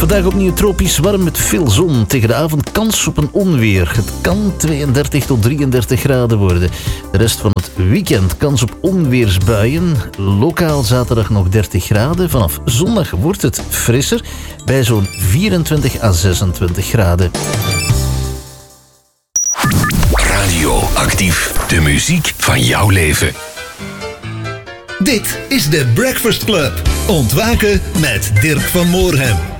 Vandaag opnieuw tropisch warm met veel zon. Tegen de avond kans op een onweer. Het kan 32 tot 33 graden worden. De rest van het weekend kans op onweersbuien. Lokaal zaterdag nog 30 graden. Vanaf zondag wordt het frisser bij zo'n 24 à 26 graden. Radioactief. De muziek van jouw leven. Dit is de Breakfast Club. Ontwaken met Dirk van Moorhem.